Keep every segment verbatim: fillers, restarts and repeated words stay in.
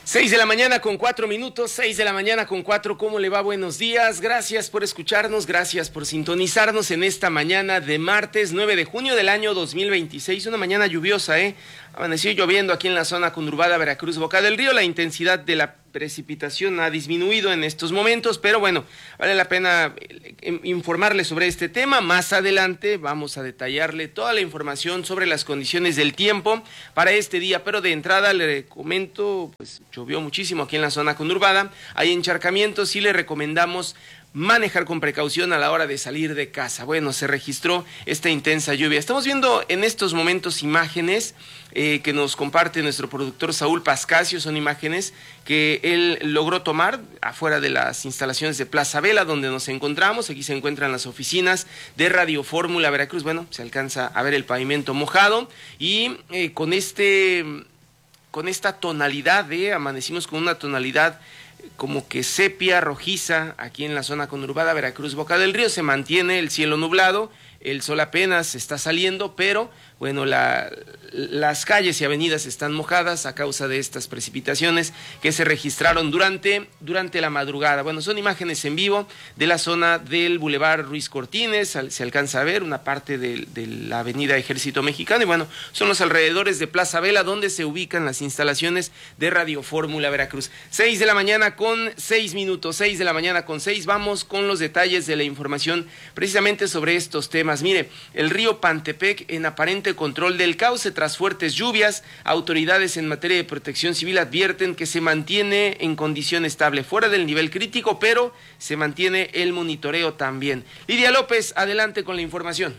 Seis de la mañana con cuatro minutos, seis de la mañana con cuatro, ¿cómo le va? Buenos días, gracias por escucharnos, gracias por sintonizarnos en esta mañana de martes nueve de junio del año dos mil veintiséis, una mañana lluviosa, ¿eh? Amaneció lloviendo aquí en la zona conurbada Veracruz, Boca del Río, la intensidad de la precipitación ha disminuido en estos momentos, pero bueno, vale la pena informarle sobre este tema. Más adelante vamos a detallarle toda la información sobre las condiciones del tiempo para este día, pero de entrada le comento, pues llovió muchísimo aquí en la zona conurbada, hay encharcamientos y le recomendamos manejar con precaución a la hora de salir de casa. Bueno, se registró esta intensa lluvia. Estamos viendo en estos momentos imágenes eh, que nos comparte nuestro productor Saúl Pascasio. Son imágenes que él logró tomar afuera de las instalaciones de Plaza Vela, donde nos encontramos. Aquí se encuentran las oficinas de Radio Fórmula Veracruz. Bueno, se alcanza a ver el pavimento mojado y eh, con este, con esta tonalidad de, amanecimos con una tonalidad como que sepia, rojiza, aquí en la zona conurbada Veracruz, Boca del Río. Se mantiene el cielo nublado, el sol apenas está saliendo, pero bueno, la, las calles y avenidas están mojadas a causa de estas precipitaciones que se registraron durante, durante la madrugada. Bueno, son imágenes en vivo de la zona del Boulevard Ruiz Cortines, se alcanza a ver una parte de, de la avenida Ejército Mexicano, y bueno, son los alrededores de Plaza Vela donde se ubican las instalaciones de Radio Fórmula Veracruz. Seis de la mañana con seis minutos, seis de la mañana con seis, vamos con los detalles de la información precisamente sobre estos temas. Mire, el río Pantepec en aparente control del cauce tras fuertes lluvias. Autoridades en materia de protección civil advierten que se mantiene en condición estable, fuera del nivel crítico, pero se mantiene el monitoreo también. Lidia López, adelante con la información.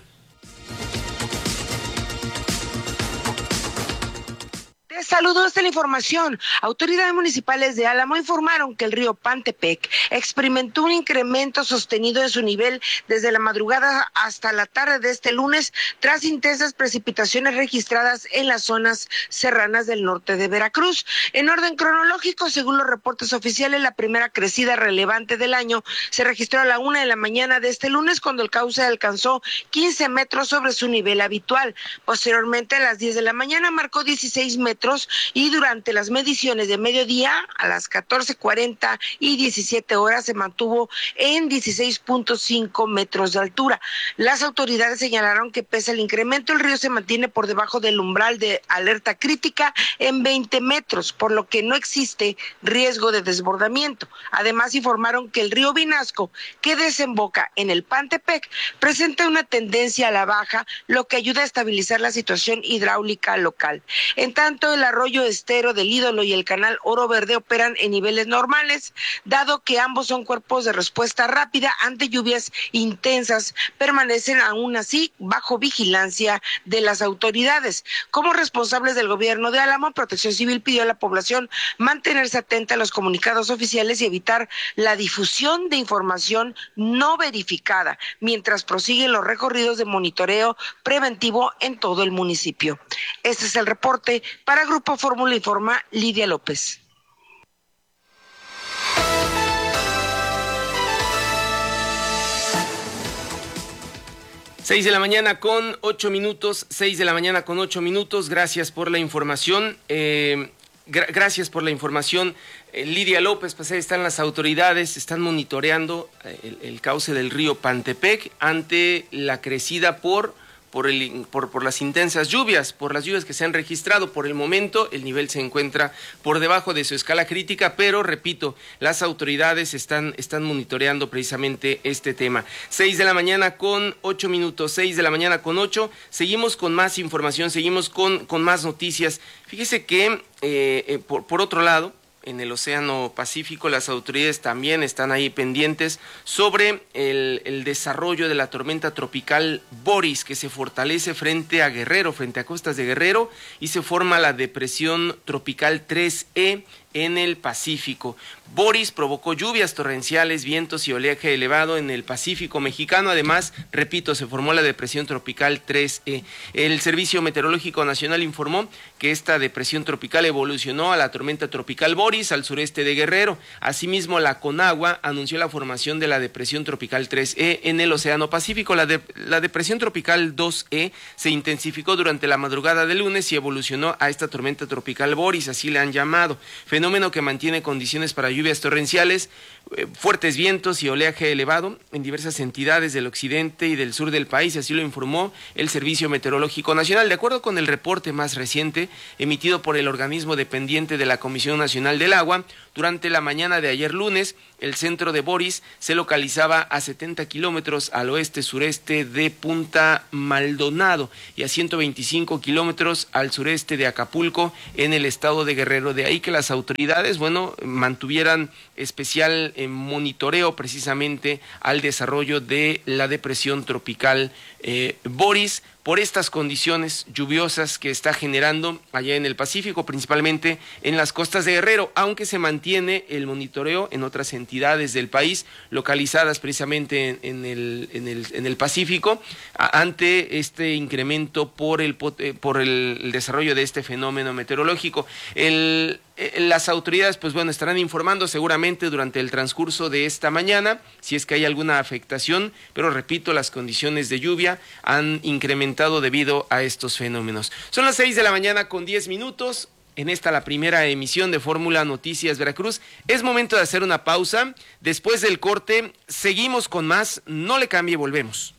Saludos, esta es la información. Autoridades municipales de Álamo informaron que el río Pantepec experimentó un incremento sostenido de su nivel desde la madrugada hasta la tarde de este lunes, tras intensas precipitaciones registradas en las zonas serranas del norte de Veracruz. En orden cronológico, según los reportes oficiales, la primera crecida relevante del año se registró a la una de la mañana de este lunes, cuando el cauce alcanzó quince metros sobre su nivel habitual. Posteriormente, a las diez de la mañana, marcó dieciséis metros, y durante las mediciones de mediodía a las catorce cuarenta y diecisiete horas se mantuvo en dieciséis punto cinco metros de altura. Las autoridades señalaron que pese al incremento, el río se mantiene por debajo del umbral de alerta crítica en veinte metros, por lo que no existe riesgo de desbordamiento. Además, informaron que el río Vinasco, que desemboca en el Pantepec, presenta una tendencia a la baja, lo que ayuda a estabilizar la situación hidráulica local. En tanto, el arroyo Estero del Ídolo y el canal Oro Verde operan en niveles normales, dado que ambos son cuerpos de respuesta rápida ante lluvias intensas. Permanecen aún así bajo vigilancia de las autoridades. Como responsables del gobierno de Álamo, Protección Civil pidió a la población mantenerse atenta a los comunicados oficiales y evitar la difusión de información no verificada, mientras prosiguen los recorridos de monitoreo preventivo en todo el municipio. Este es el reporte para Grupo Fórmula, informa Lidia López. Seis de la mañana con ocho minutos, seis de la mañana con ocho minutos, gracias por la información, eh, gra- gracias por la información, eh, Lidia López. Pues ahí están las autoridades, están monitoreando el, el cauce del río Pantepec ante la crecida por... Por, el, por, por las intensas lluvias, por las lluvias que se han registrado. Por el momento el nivel se encuentra por debajo de su escala crítica, pero repito, las autoridades están, están monitoreando precisamente este tema. Seis de la mañana con ocho minutos, seis de la mañana con ocho, seguimos con más información, seguimos con, con más noticias. Fíjese que eh, eh, por, por otro lado, en el Océano Pacífico, las autoridades también están ahí pendientes sobre el, el desarrollo de la tormenta tropical Boris, que se fortalece frente a Guerrero, frente a costas de Guerrero, y se forma la depresión tropical tres E en el Pacífico. Boris provocó lluvias torrenciales, vientos y oleaje elevado en el Pacífico mexicano. Además, repito, se formó la depresión tropical tres E. El Servicio Meteorológico Nacional informó que esta depresión tropical evolucionó a la tormenta tropical Boris al sureste de Guerrero. Asimismo, la Conagua anunció la formación de la depresión tropical tres E en el Océano Pacífico. La, de, la depresión tropical dos E se intensificó durante la madrugada del lunes y evolucionó a esta tormenta tropical Boris, así le han llamado, fenómeno que mantiene condiciones para lluvias torrenciales, eh, fuertes vientos y oleaje elevado en diversas entidades del occidente y del sur del país, así lo informó el Servicio Meteorológico Nacional. De acuerdo con el reporte más reciente emitido por el organismo dependiente de la Comisión Nacional del Agua, durante la mañana de ayer lunes, el centro de Boris se localizaba a setenta kilómetros al oeste-sureste de Punta Maldonado y a ciento veinticinco kilómetros al sureste de Acapulco, en el estado de Guerrero. De ahí que las autoridades, bueno, mantuvieran especial eh, monitoreo precisamente al desarrollo de la depresión tropical eh, Boris, por estas condiciones lluviosas que está generando allá en el Pacífico, principalmente en las costas de Guerrero, aunque se mantiene el monitoreo en otras entidades del país, localizadas precisamente en, en, el, en, el, en el Pacífico, a, ante este incremento por el, por el, el desarrollo de este fenómeno meteorológico. El... Las autoridades, pues bueno, estarán informando seguramente durante el transcurso de esta mañana si es que hay alguna afectación, pero repito, las condiciones de lluvia han incrementado debido a estos fenómenos. Son las seis de la mañana con diez minutos. En esta la primera emisión de Fórmula Noticias Veracruz. Es momento de hacer una pausa. Después del corte, seguimos con más. No le cambie, volvemos.